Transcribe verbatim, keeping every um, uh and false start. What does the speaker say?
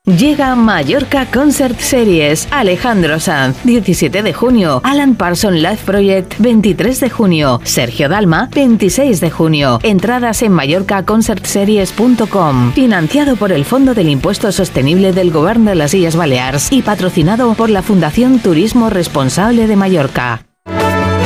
Llega Mallorca Concert Series. Alejandro Sanz, diecisiete de junio. Alan Parsons Live Project, veintitrés de junio. Sergio Dalma, veintiséis de junio. Entradas en mallorca concert series punto com. Financiado por el Fondo del Impuesto Sostenible del Govern de las Illes Balears y patrocinado por la Fundación Turismo Responsable de Mallorca.